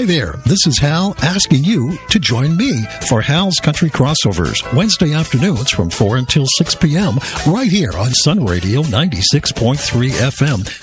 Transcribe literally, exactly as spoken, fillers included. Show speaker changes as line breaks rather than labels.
there, this is Hal asking you to join me for Hal's Country Crossovers, Wednesday afternoons from four until six p.m. right here on Sun Radio ninety-six point three F M.